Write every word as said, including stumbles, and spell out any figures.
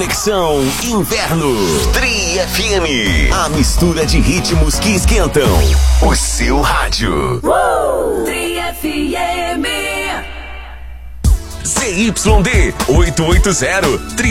Conexão Inverno. Tri F M. A mistura de ritmos que esquentam o seu rádio. Uh! Tri F M. Z Y D oitocentos e oitenta, Tri